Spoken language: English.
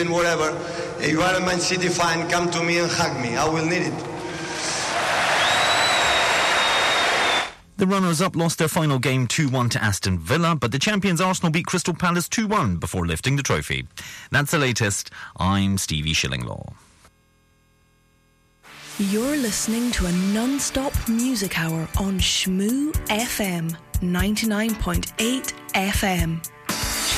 and whatever. If you are a Man City fan, come to me and hug me. I will need it. The runners-up lost their final game 2-1 to Aston Villa, but the champions Arsenal beat Crystal Palace 2-1 before lifting the trophy. That's the latest. I'm Stevie Shillinglaw. You're listening to a non-stop music hour on Shmoo FM 99.8 FM.